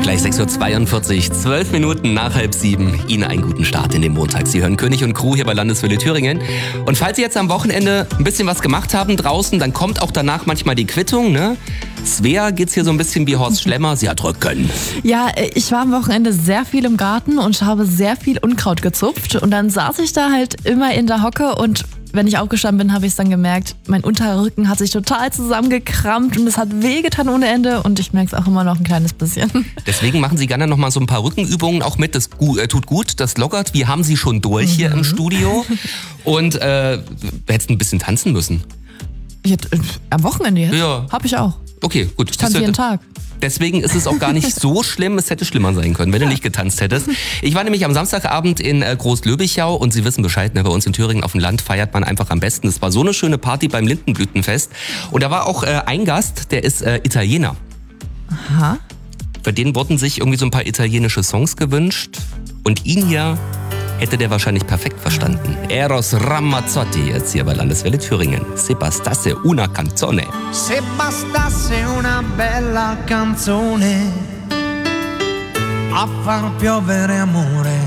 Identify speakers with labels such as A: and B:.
A: Gleich 6.42 Uhr, 12 Minuten nach 6:30. Ihnen einen guten Start in den Montag. Sie hören König und Crew hier bei Landeswelle Thüringen. Und falls Sie jetzt am Wochenende ein bisschen was gemacht haben draußen, dann kommt auch danach manchmal die Quittung, ne? Svea geht's hier so ein bisschen wie Horst Schlemmer, sie hat Rücken.
B: Ja, ich war am Wochenende sehr viel im Garten und habe sehr viel Unkraut gezupft. Und dann saß ich da halt immer in der Hocke und wenn ich aufgestanden bin, habe ich es dann gemerkt, mein Unterrücken hat sich total zusammengekrampft und es hat wehgetan ohne Ende und ich merke es auch immer noch ein kleines bisschen.
A: Deswegen machen Sie gerne noch mal so ein paar Rückenübungen auch mit, das tut gut, das lockert. Wir haben Sie schon durch hier im Studio und hätten ein bisschen tanzen müssen.
B: Am Wochenende jetzt?
A: Ja.
B: Hab ich auch.
A: Okay, gut.
B: Ich tanze jeden Tag.
A: Deswegen ist es auch gar nicht so schlimm. Es hätte schlimmer sein können, wenn du nicht getanzt hättest. Ich war nämlich am Samstagabend in Großlöbichau und Sie wissen Bescheid, ne? Bei uns in Thüringen auf dem Land feiert man einfach am besten. Es war so eine schöne Party beim Lindenblütenfest. Und da war auch ein Gast, der ist Italiener.
B: Aha.
A: Bei denen wurden sich irgendwie so ein paar italienische Songs gewünscht. Und ihn hier hätte der wahrscheinlich perfekt verstanden. Eros Ramazzotti jetzt hier bei Landeswelle Thüringen. Se bastasse una canzone.
C: Se bastasse una bella canzone a far piovere amore